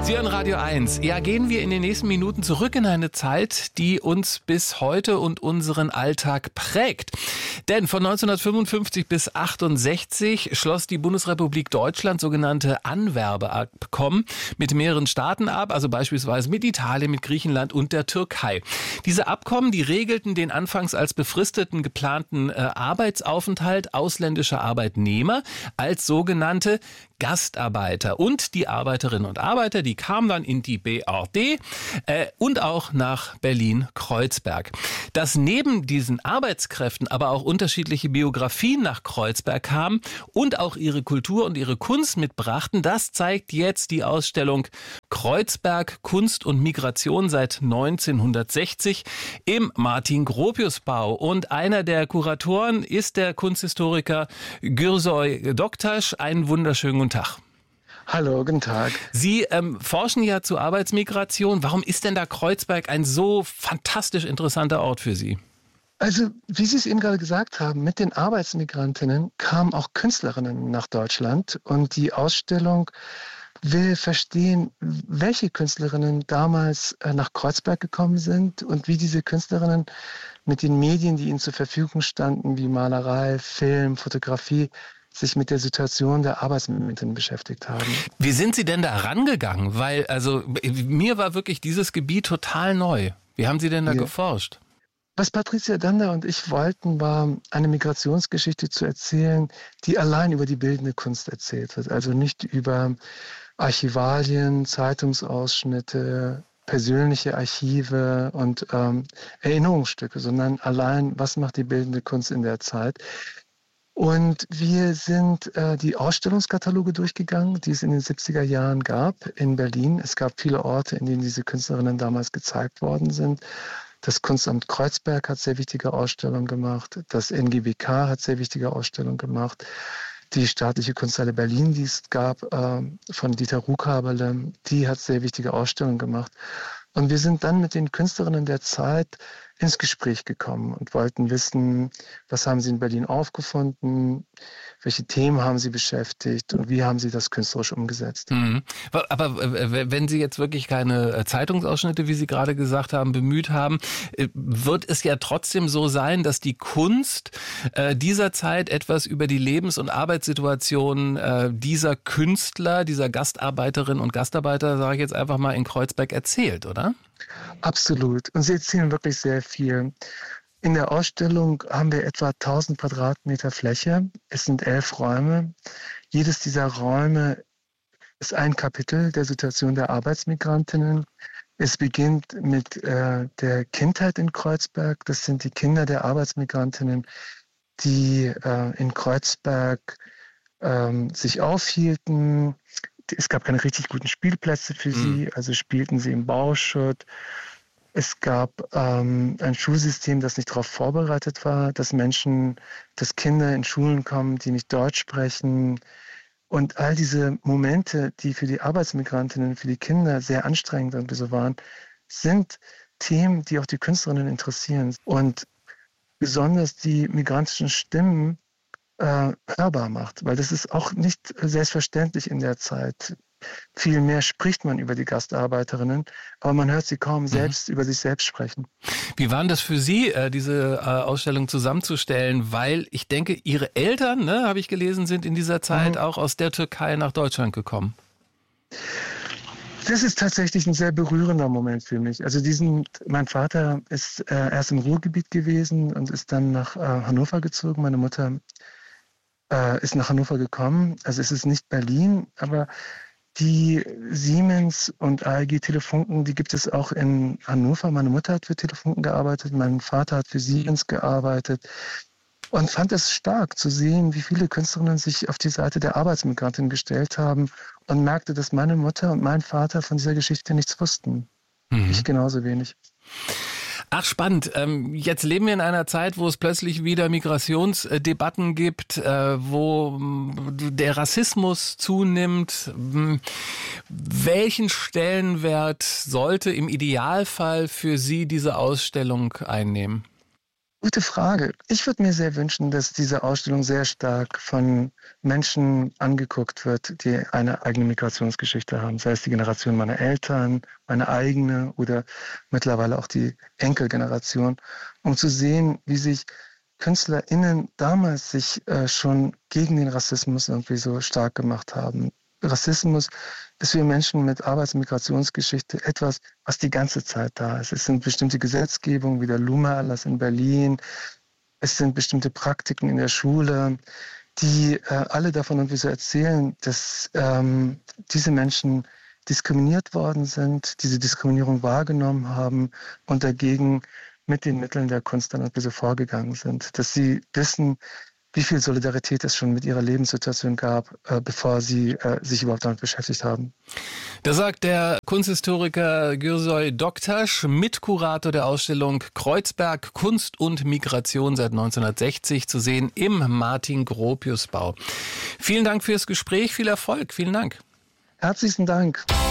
Sie hören Radio 1. Ja, gehen wir in den nächsten Minuten zurück in eine Zeit, die uns bis heute und unseren Alltag prägt. Denn von 1955 bis 1968 schloss die Bundesrepublik Deutschland sogenannte Anwerbeabkommen mit mehreren Staaten ab, also beispielsweise mit Italien, mit Griechenland und der Türkei. Diese Abkommen, die regelten den anfangs als befristeten geplanten Arbeitsaufenthalt ausländischer Arbeitnehmer als sogenannte Gastarbeiter. Und die Arbeiterinnen und Arbeiter, die kamen dann in die BRD und auch nach Berlin-Kreuzberg. Dass neben diesen Arbeitskräften aber auch unterschiedliche Biografien nach Kreuzberg kamen und auch ihre Kultur und ihre Kunst mitbrachten, das zeigt jetzt die Ausstellung Kreuzberg Kunst und Migration seit 1960 im Martin-Gropius-Bau. Und einer der Kuratoren ist der Kunsthistoriker Gürsoy Doktaş. Einen wunderschönen guten Tag. Hallo, guten Tag. Sie forschen ja zu Arbeitsmigration. Warum ist denn da Kreuzberg ein so fantastisch interessanter Ort für Sie? Also, wie Sie es eben gerade gesagt haben, mit den Arbeitsmigrantinnen kamen auch Künstlerinnen nach Deutschland. Und die Ausstellung will verstehen, welche Künstlerinnen damals nach Kreuzberg gekommen sind und wie diese Künstlerinnen mit den Medien, die ihnen zur Verfügung standen, wie Malerei, Film, Fotografie, sich mit der Situation der Arbeitsmigrantinnen beschäftigt haben. Wie sind Sie denn da rangegangen? Weil, also, mir war wirklich dieses Gebiet total neu. Wie haben Sie denn da geforscht? Was Patricia Dander und ich wollten, war eine Migrationsgeschichte zu erzählen, die allein über die bildende Kunst erzählt wird. Also nicht über Archivalien, Zeitungsausschnitte, persönliche Archive und Erinnerungsstücke, sondern allein, was macht die bildende Kunst in der Zeit. Und wir sind die Ausstellungskataloge durchgegangen, die es in den 70er Jahren gab in Berlin. Es gab viele Orte, in denen diese Künstlerinnen damals gezeigt worden sind. Das Kunstamt Kreuzberg hat sehr wichtige Ausstellungen gemacht. Das NGBK hat sehr wichtige Ausstellungen gemacht. Die Staatliche Kunsthalle Berlin, die es gab, von Dieter Ruhkaberle, die hat sehr wichtige Ausstellungen gemacht. Und wir sind dann mit den Künstlerinnen der Zeit ins Gespräch gekommen und wollten wissen, was haben sie in Berlin aufgefunden, welche Themen haben sie beschäftigt und wie haben sie das künstlerisch umgesetzt. Mhm. Aber wenn Sie jetzt wirklich keine Zeitungsausschnitte, wie Sie gerade gesagt haben, bemüht haben, wird es ja trotzdem so sein, dass die Kunst dieser Zeit etwas über die Lebens- und Arbeitssituation dieser Künstler, dieser Gastarbeiterinnen und Gastarbeiter, sage ich jetzt einfach mal, in Kreuzberg erzählt, oder? Absolut. Und sie erzählen wirklich sehr viel. In der Ausstellung haben wir etwa 1000 Quadratmeter Fläche. Es sind 11 Räume. Jedes dieser Räume ist ein Kapitel der Situation der Arbeitsmigrantinnen. Es beginnt mit der Kindheit in Kreuzberg. Das sind die Kinder der Arbeitsmigrantinnen, die in Kreuzberg sich aufhielten. Es gab keine richtig guten Spielplätze für sie, also spielten sie im Bauschutt. Es gab ein Schulsystem, das nicht darauf vorbereitet war, dass Kinder in Schulen kommen, die nicht Deutsch sprechen. Und all diese Momente, die für die Arbeitsmigrantinnen, für die Kinder sehr anstrengend und so waren, sind Themen, die auch die Künstlerinnen interessieren. Und besonders die migrantischen Stimmen hörbar macht, weil das ist auch nicht selbstverständlich in der Zeit. Viel mehr spricht man über die Gastarbeiterinnen, aber man hört sie kaum selbst über sich selbst sprechen. Wie war das für Sie, diese Ausstellung zusammenzustellen? Weil ich denke, Ihre Eltern, habe ich gelesen, sind in dieser Zeit auch aus der Türkei nach Deutschland gekommen. Das ist tatsächlich ein sehr berührender Moment für mich. Also mein Vater ist erst im Ruhrgebiet gewesen und ist dann nach Hannover gezogen. Meine Mutter ist nach Hannover gekommen. Also es ist nicht Berlin, aber die Siemens und AEG Telefunken, die gibt es auch in Hannover. Meine Mutter hat für Telefunken gearbeitet, mein Vater hat für Siemens gearbeitet und fand es stark zu sehen, wie viele Künstlerinnen sich auf die Seite der Arbeitsmigranten gestellt haben und merkte, dass meine Mutter und mein Vater von dieser Geschichte nichts wussten. Ich genauso wenig. Ach, spannend. Jetzt leben wir in einer Zeit, wo es plötzlich wieder Migrationsdebatten gibt, wo der Rassismus zunimmt. Welchen Stellenwert sollte im Idealfall für Sie diese Ausstellung einnehmen? Gute Frage. Ich würde mir sehr wünschen, dass diese Ausstellung sehr stark von Menschen angeguckt wird, die eine eigene Migrationsgeschichte haben. Sei es die Generation meiner Eltern, meine eigene oder mittlerweile auch die Enkelgeneration, um zu sehen, wie sich KünstlerInnen damals sich schon gegen den Rassismus irgendwie so stark gemacht haben. Rassismus ist für Menschen mit Arbeits- und Migrationsgeschichte etwas, was die ganze Zeit da ist. Es sind bestimmte Gesetzgebungen wie der Luma-Erlass in Berlin. Es sind bestimmte Praktiken in der Schule, die alle davon irgendwie so erzählen, dass diese Menschen diskriminiert worden sind, diese Diskriminierung wahrgenommen haben und dagegen mit den Mitteln der Kunst dann irgendwie so vorgegangen sind. Dass sie wissen, wie viel Solidarität es schon mit ihrer Lebenssituation gab, bevor sie sich überhaupt damit beschäftigt haben. Das sagt der Kunsthistoriker Gürsoy Doktaş, Mitkurator der Ausstellung Kreuzberg Kunst und Migration seit 1960, zu sehen im Martin-Gropius-Bau. Vielen Dank fürs Gespräch, viel Erfolg, vielen Dank. Herzlichen Dank.